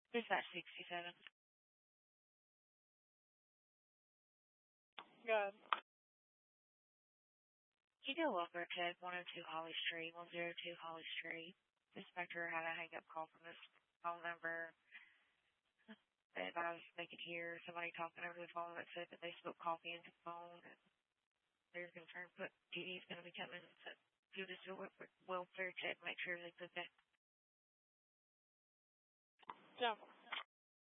There's that 67. Good. You know Wilbur Ted, 102 Holly Street, 102 Holly Street. The inspector had a hang-up call from this phone number that they could hear somebody talking over the phone that said that they spilled coffee into the phone and they were concerned but DD's going to be coming to do this to welfare check, make sure they put that. Yeah.